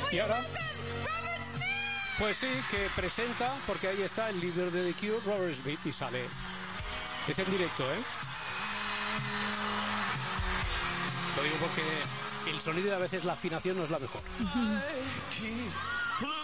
Y ahora, pues sí, que presenta, porque ahí está el líder de The Cure, Robert Smith, y sale. Es en directo, ¿eh? Lo digo porque el sonido y a veces la afinación no es la mejor.